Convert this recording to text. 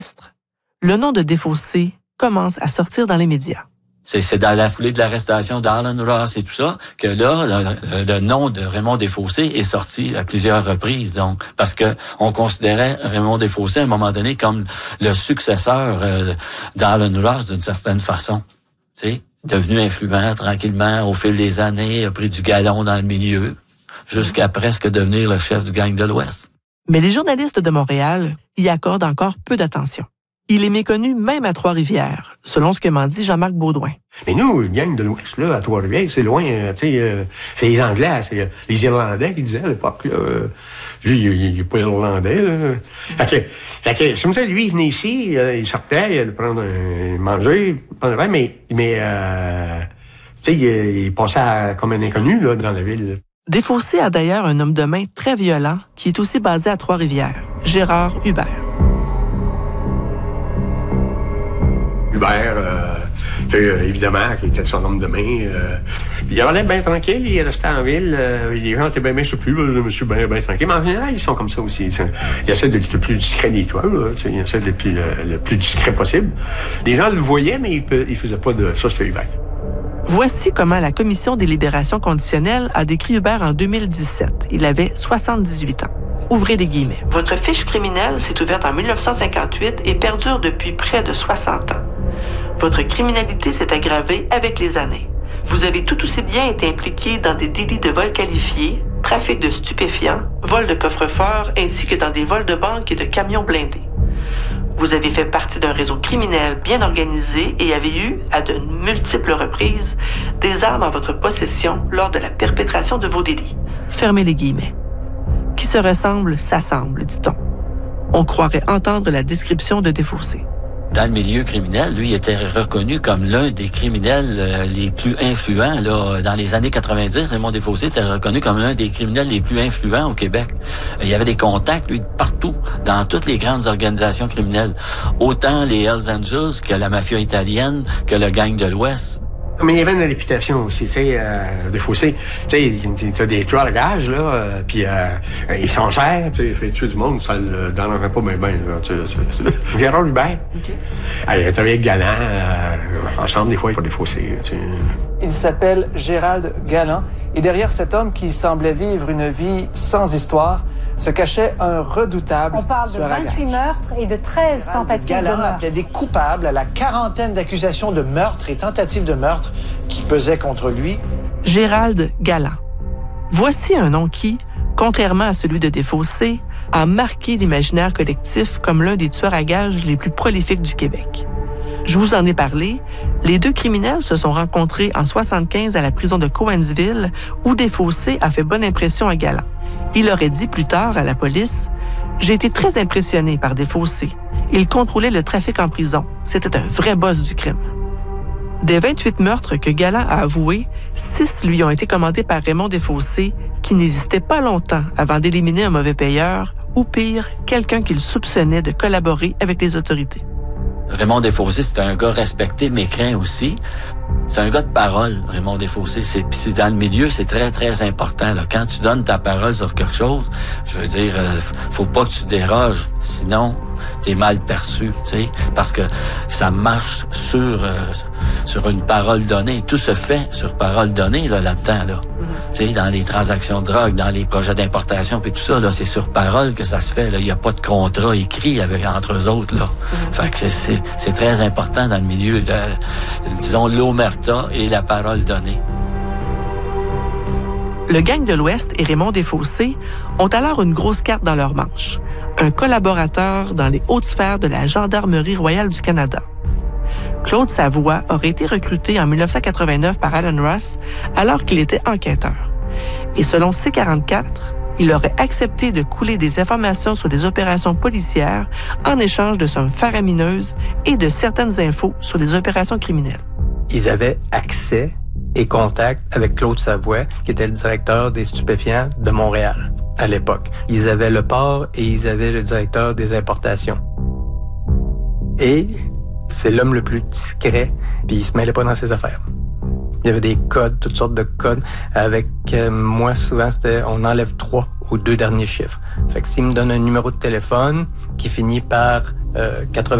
Le nom de Desfossés commence à sortir dans les médias. C'est dans la foulée de l'arrestation d'Alan Ross et tout ça que là, le nom de Raymond Desfossés est sorti à plusieurs reprises. Donc, parce que on considérait Raymond Desfossés à un moment donné comme le successeur d'Alan Ross d'une certaine façon. Tu sais, devenu influent tranquillement au fil des années, a pris du galon dans le milieu, jusqu'à presque devenir le chef du gang de l'Ouest. Mais les journalistes de Montréal y accordent encore peu d'attention. Il est méconnu même à Trois-Rivières, selon ce que m'en dit Jean-Marc Baudouin. Mais nous, le gang de l'Ouest, là, à Trois-Rivières, c'est loin, tu sais, c'est les Anglais, c'est les Irlandais qui disaient à l'époque, là. Lui, il est pas Irlandais, là. Fait que, c'est comme ça, lui, il venait ici, il sortait, il allait prendre manger, mais tu sais, il passait comme un inconnu, là, dans la ville. Desfossés a d'ailleurs un homme de main très violent qui est aussi basé à Trois-Rivières, Gérard Hubert. Hubert, évidemment, qui était son homme de main. Il allait bien tranquille, il restait en ville. Les gens étaient bien surpris, je me suis bien tranquille. Mais en général, ils sont comme ça aussi. Ils essaient d'être le plus discret des toits, ils essaient d'être le plus discret possible. Les gens le voyaient, mais ils faisaient pas de ça, c'était Hubert. Voici comment la Commission des libérations conditionnelles a décrit Hubert en 2017. Il avait 78 ans. Ouvrez les guillemets. Votre fiche criminelle s'est ouverte en 1958 et perdure depuis près de 60 ans. Votre criminalité s'est aggravée avec les années. Vous avez tout aussi bien été impliqué dans des délits de vol qualifiés, trafic de stupéfiants, vol de coffre-fort, ainsi que dans des vols de banques et de camions blindés. Vous avez fait partie d'un réseau criminel bien organisé et avez eu, à de multiples reprises, des armes en votre possession lors de la perpétration de vos délits. Fermez les guillemets. Qui se ressemble, s'assemble, dit-on. On croirait entendre la description de Desfossés. Dans le milieu criminel, lui, il était reconnu comme l'un des criminels les plus influents. Là, dans les années 90, Raymond Desfossés était reconnu comme l'un des criminels les plus influents au Québec. Il y avait des contacts, lui, partout, dans toutes les grandes organisations criminelles. Autant les Hells Angels que la mafia italienne, que le gang de l'Ouest. Mais il y avait une réputation aussi, tu sais, Desfossés. Tu sais, t'as des tueurs à gages, là, puis ils s'en servent, tu sais, fait tuer du monde, ça le dérangerait pas bien, là, tu sais. Gérard Hubert. OK. Il a travaillé avec Galland, ensemble, des fois, il faut Desfossés, tu sais. Il s'appelle Gérald Galland, et derrière cet homme qui semblait vivre une vie sans histoire, se cachait un redoutable. On parle de 28 meurtres et de 13 tentatives de meurtre. Appelait des coupables à la quarantaine d'accusations de meurtre et tentatives de meurtre qui pesaient contre lui. Gérald Galland. Voici un nom qui, contrairement à celui de Desfossés, a marqué l'imaginaire collectif comme l'un des tueurs à gages les plus prolifiques du Québec. Je vous en ai parlé, les deux criminels se sont rencontrés en 1975 à la prison de Cowansville, où Desfossés a fait bonne impression à Galland. Il aurait dit plus tard à la police « J'ai été très impressionné par Desfossés. Il contrôlait le trafic en prison. C'était un vrai boss du crime. » Des 28 meurtres que Galland a avoués, 6 lui ont été commandés par Raymond Desfossés, qui n'hésitait pas longtemps avant d'éliminer un mauvais payeur ou pire, quelqu'un qu'il soupçonnait de collaborer avec les autorités. Raymond Desfossés, c'est un gars respecté, mais craint aussi. C'est un gars de parole, Raymond Desfossés. C'est dans le milieu, c'est très, très important. Là. Quand tu donnes ta parole sur quelque chose, je veux dire, faut pas que tu déroges, sinon t'es mal perçu, tu sais, parce que ça marche sur une parole donnée. Tout se fait sur parole donnée là-dedans, là. Tu sais, dans les transactions de drogue, dans les projets d'importation, puis tout ça, là, c'est sur parole que ça se fait. Il n'y a pas de contrat écrit entre eux autres, là. Fait que c'est très important dans le milieu de, disons, l'omerta et la parole donnée. Le gang de l'Ouest et Raymond Desfossés ont alors une grosse carte dans leur manche. Un collaborateur dans les hautes sphères de la Gendarmerie royale du Canada. Claude Savoie aurait été recruté en 1989 par Alan Ross alors qu'il était enquêteur. Et selon C-44, il aurait accepté de couler des informations sur des opérations policières en échange de sommes faramineuses et de certaines infos sur les opérations criminelles. Ils avaient accès et contact avec Claude Savoie, qui était le directeur des stupéfiants de Montréal à l'époque. Ils avaient le port et ils avaient le directeur des importations. Et c'est l'homme le plus discret, puis il se mêlait pas dans ses affaires. Il y avait des codes, toutes sortes de codes. Avec moi, souvent, c'était on enlève 3 aux 2 derniers chiffres. Fait que s'il me donne un numéro de téléphone, qui finit par